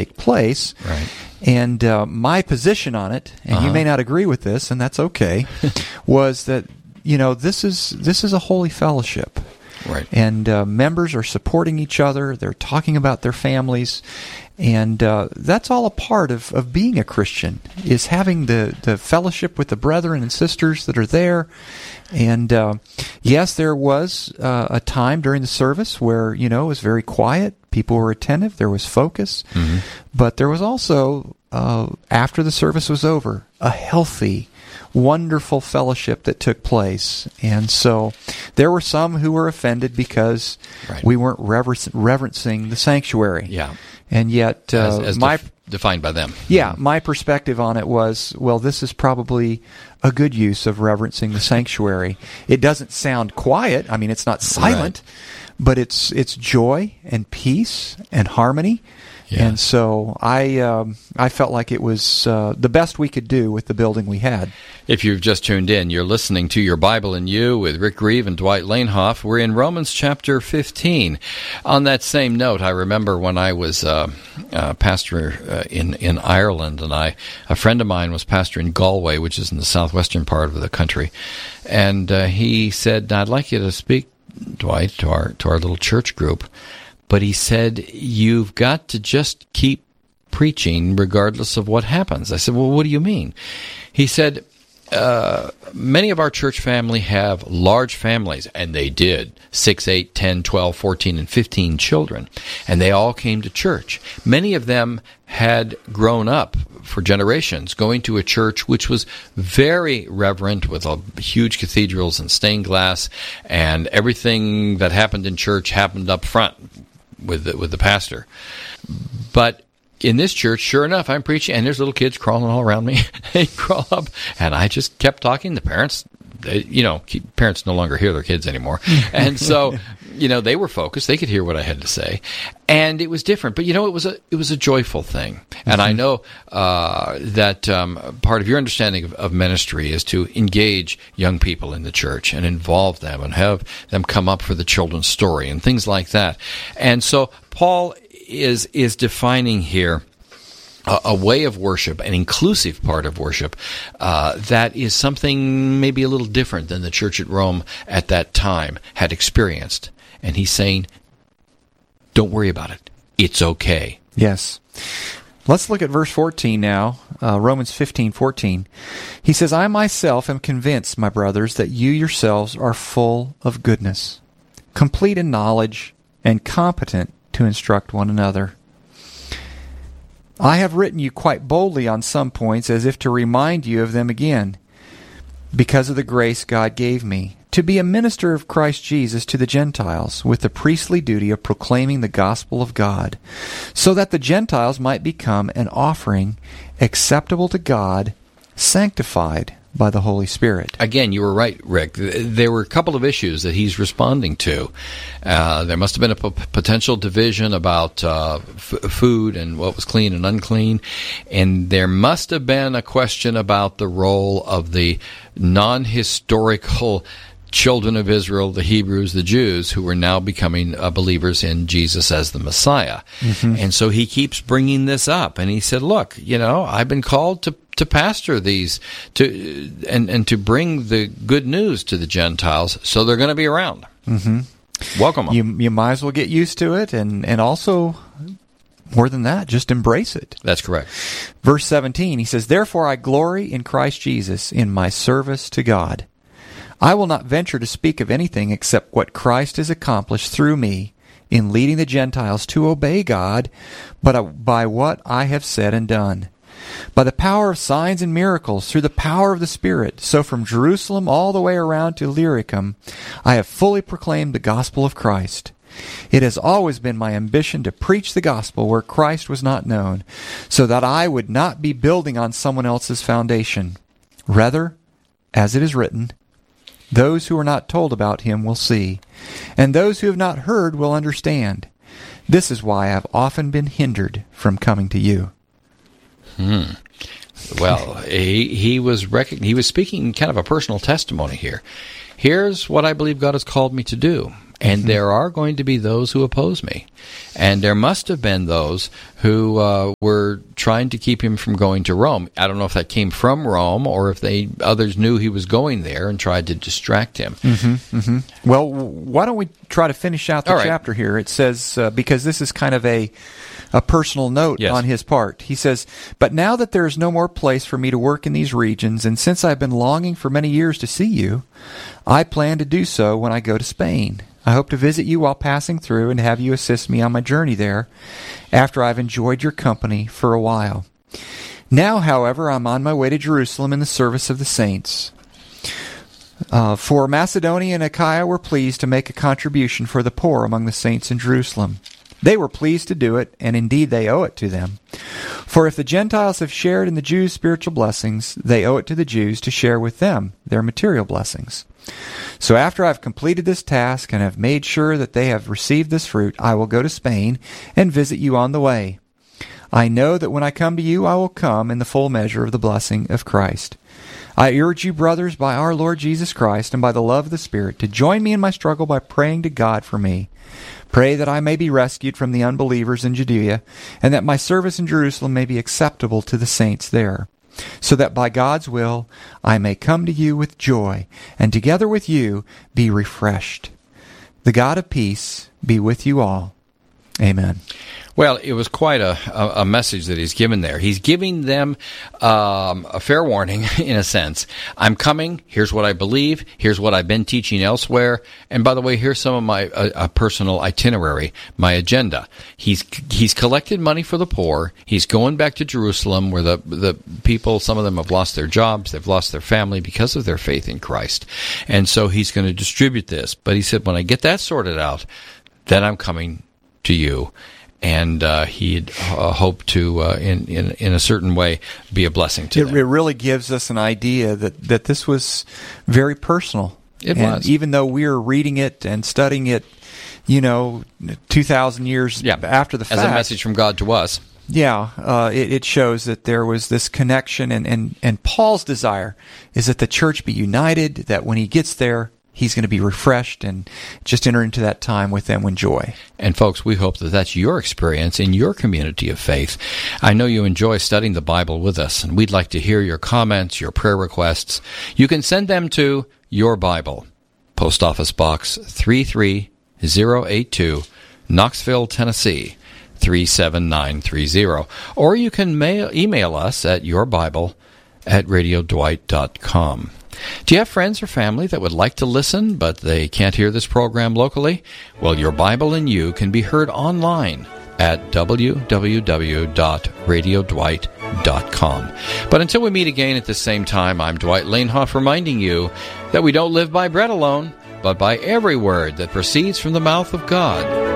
take place. Right. And my position on it, and you may not agree with this, and that's okay, was that, this is a holy fellowship. Right. And members are supporting each other. They're talking about their families. And that's all a part of being a Christian, is having the fellowship with the brethren and sisters that are there. And yes, there was a time during the service where, it was very quiet. People were attentive. There was focus. Mm-hmm. But there was also, after the service was over, a healthy, wonderful fellowship that took place. And so there were some who were offended because we weren't reverencing the sanctuary. Yeah. And yet, as defined by them. Yeah, my perspective on it was, well, this is probably a good use of reverencing the sanctuary. It doesn't sound quiet. I mean, it's not silent, but it's joy and peace and harmony. Yeah. And so I felt like it was the best we could do with the building we had. If you've just tuned in, you're listening to Your Bible and You with Rick Grieve and Dwight Lanehoff. We're in Romans chapter 15. On that same note, I remember when I was pastor in Ireland, and a friend of mine was pastor in Galway, which is in the southwestern part of the country, and he said, "I'd like you to speak, Dwight, to our little church group." But he said, "You've got to just keep preaching regardless of what happens." I said, "Well, what do you mean?" He said, many of our church family have large families, and they did, 6, 8, 10, 12, 14, and 15 children, and they all came to church. Many of them had grown up for generations going to a church which was very reverent, with huge cathedrals and stained glass, and everything that happened in church happened up front with the pastor. But in this church, sure enough, I'm preaching, and there's little kids crawling all around me. They crawl up, and I just kept talking. The parents, parents no longer hear their kids anymore. And so, they were focused. They could hear what I had to say. And it was different. But, it was a joyful thing. And I know that part of your understanding of ministry is to engage young people in the church and involve them and have them come up for the children's story and things like that. And so Paul is defining here a way of worship, an inclusive part of worship, that is something maybe a little different than the church at Rome at that time had experienced. And he's saying, don't worry about it. It's okay. Yes. Let's look at verse 14 now, Romans 15:14. He says, "I myself am convinced, my brothers, that you yourselves are full of goodness, complete in knowledge, and competent to instruct one another. I have written you quite boldly on some points, as if to remind you of them again, because of the grace God gave me, to be a minister of Christ Jesus to the Gentiles, with the priestly duty of proclaiming the gospel of God, so that the Gentiles might become an offering acceptable to God, sanctified by the Holy Spirit." Again, you were right, Rick. There were a couple of issues that he's responding to. There must have been a potential division about food and what was clean and unclean. And there must have been a question about the role of the non-historical children of Israel, the Hebrews, the Jews, who were now becoming believers in Jesus as the Messiah. Mm-hmm. And so he keeps bringing this up. And he said, look, I've been called to pastor these, and to bring the good news to the Gentiles, so they're going to be around. Mm-hmm. Welcome them. You might as well get used to it, and also, more than that, just embrace it. That's correct. Verse 17, he says, "Therefore I glory in Christ Jesus in my service to God. I will not venture to speak of anything except what Christ has accomplished through me in leading the Gentiles to obey God, but by what I have said and done. By the power of signs and miracles, through the power of the Spirit. So from Jerusalem all the way around to Illyricum, I have fully proclaimed the gospel of Christ. It has always been my ambition to preach the gospel where Christ was not known, so that I would not be building on someone else's foundation. Rather, as it is written, those who are not told about him will see, and those who have not heard will understand. This is why I have often been hindered from coming to you." Well, he was speaking kind of a personal testimony here. Here's what I believe God has called me to do, and there are going to be those who oppose me. And there must have been those who were trying to keep him from going to Rome. I don't know if that came from Rome or if others knew he was going there and tried to distract him. Well, why don't we try to finish out the chapter here? It says, because this is kind of a personal note on his part. He says, "But now that there is no more place for me to work in these regions, and since I've been longing for many years to see you, I plan to do so when I go to Spain. I hope to visit you while passing through and have you assist me on my journey there after I've enjoyed your company for a while. Now, however, I'm on my way to Jerusalem in the service of the saints. For Macedonia and Achaia were pleased to make a contribution for the poor among the saints in Jerusalem. They were pleased to do it, and indeed they owe it to them. For if the Gentiles have shared in the Jews' spiritual blessings, they owe it to the Jews to share with them their material blessings. So after I've completed this task and have made sure that they have received this fruit, I will go to Spain and visit you on the way. I know that when I come to you, I will come in the full measure of the blessing of Christ. I urge you, brothers, by our Lord Jesus Christ and by the love of the Spirit, to join me in my struggle by praying to God for me. Pray that I may be rescued from the unbelievers in Judea, and that my service in Jerusalem may be acceptable to the saints there, so that by God's will I may come to you with joy, and together with you be refreshed. The God of peace be with you all. Amen." Well, it was quite a message that he's given there. He's giving them a fair warning, in a sense. I'm coming. Here's what I believe. Here's what I've been teaching elsewhere. And by the way, here's some of my personal itinerary, my agenda. He's collected money for the poor. He's going back to Jerusalem, where the people, some of them have lost their jobs, they've lost their family because of their faith in Christ. And so he's going to distribute this. But he said, when I get that sorted out, then I'm coming to you. And he'd hoped to, in a certain way, be a blessing to them. It really gives us an idea that this was very personal. It was. Even though we're reading it and studying it, 2,000 years after the fact. As a message from God to us. Yeah, it shows that there was this connection, and Paul's desire is that the church be united, that when he gets there, he's going to be refreshed and just enter into that time with them with joy. And folks, we hope that that's your experience in your community of faith. I know you enjoy studying the Bible with us, and we'd like to hear your comments, your prayer requests. You can send them to Your Bible, Post Office Box 33082, Knoxville, Tennessee 37930. Or you can email us at yourbible@radiodwight.com. Do you have friends or family that would like to listen, but they can't hear this program locally? Well, Your Bible and You can be heard online at www.radiodwight.com. But until we meet again at the same time, I'm Dwight Lanehoff reminding you that we don't live by bread alone, but by every word that proceeds from the mouth of God.